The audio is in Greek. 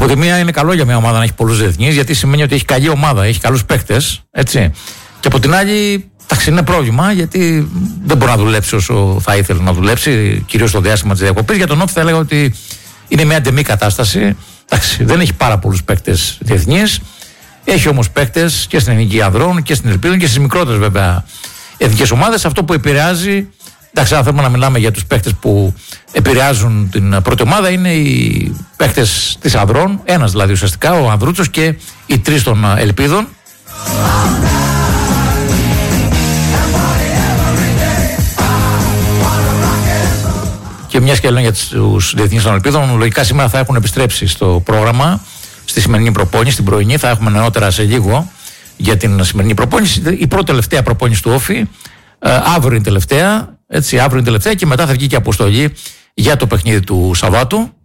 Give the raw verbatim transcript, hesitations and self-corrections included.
Από τη μία είναι καλό για μια ομάδα να έχει πολλούς διεθνείς, γιατί σημαίνει ότι έχει καλή ομάδα, έχει καλούς παίκτες. Έτσι. Και από την άλλη, εντάξει, είναι πρόβλημα, γιατί δεν μπορεί να δουλέψει όσο θα ήθελε να δουλέψει, κυρίως στο διάστημα της διακοπής. Για τον Όφη θα έλεγα ότι είναι μια ντεμή κατάσταση. Εντάξει, δεν έχει πάρα πολλούς παίκτες διεθνείς. Έχει όμως παίκτες και στην Εθνική Ανδρών και στην Ελπίδων και στις μικρότερες βέβαια εθνικές ομάδες. Αυτό που επηρεάζει, εντάξει, αν θέλουμε να μιλάμε για τους παίκτες που επηρεάζουν την πρώτη ομάδα, είναι οι παίκτες της Ανδρών, ένας δηλαδή ουσιαστικά, ο Ανδρούτσος, και οι τρεις των Ελπίδων. Και μιας και λένε για τους διεθνείς των Ελπίδων, λογικά σήμερα θα έχουν επιστρέψει στο πρόγραμμα, στη σημερινή προπόνηση, στην πρωινή. Θα έχουμε νεότερα σε λίγο για την σημερινή προπόνηση. Η πρώτη τελευταία προπόνηση του Όφη, ε, αύριο είναι τελευταία, έτσι, αύριο είναι τελευταία, και μετά θα βγει και αποστολή για το παιχνίδι του Σαββάτου.